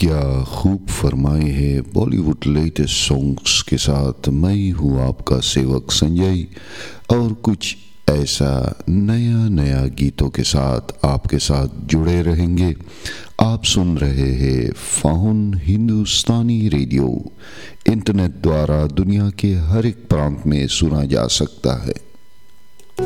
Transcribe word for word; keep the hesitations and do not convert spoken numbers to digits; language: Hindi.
क्या खूब फरमाए है बॉलीवुड लेटेस्ट सॉन्ग्स के साथ मैं हूँ आपका सेवक संजय, और कुछ ऐसा नया नया गीतों के साथ आपके साथ जुड़े रहेंगे। आप सुन रहे हैं फाउन हिंदुस्तानी रेडियो, इंटरनेट द्वारा दुनिया के हर एक प्रांत में सुना जा सकता है।